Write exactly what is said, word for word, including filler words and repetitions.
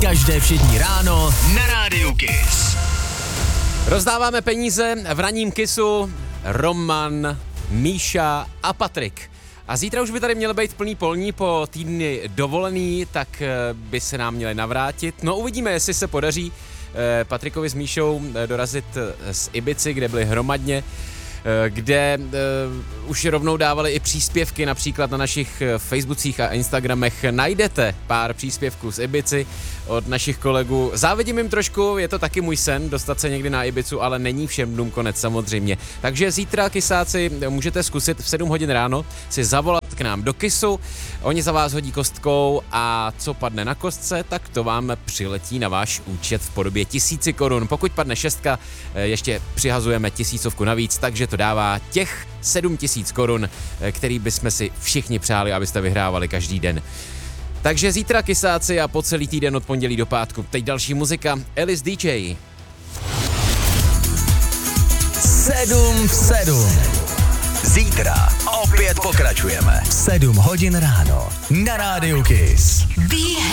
Každé všední ráno na Rádiu Kiss. Rozdáváme peníze v ranním Kissu Roman, Míša a Patrik. A zítra už by tady měly být plný polní po týdny dovolený, tak by se nám měli navrátit. No uvidíme, jestli se podaří Patrikovi s Míšou dorazit z Ibizy, kde byli hromadně, kde uh, už rovnou dávali i příspěvky, například na našich Facebookích a Instagramech najdete pár příspěvků z Ibizy od našich kolegů. Závidím jim trošku, je to taky můj sen, dostat se někdy na Ibizu, ale není všem dnům konec samozřejmě. Takže zítra, kysáci, můžete zkusit v sedm hodin ráno si zavolat k nám do Kissu, oni za vás hodí kostkou a co padne na kostce, tak to vám přiletí na váš účet v podobě tisíci korun. Pokud padne šestka, ještě přihazujeme tisícovku navíc, takže to dává těch sedm tisíc korun, který bychom si všichni přáli, abyste vyhrávali každý den. Takže zítra, kysáci, a po celý týden od pondělí do pátku. Teď další muzika, Alice D J. sedm v sedm. Zítra opět pokračujeme. sedm hodin ráno na Rádiu Kiss.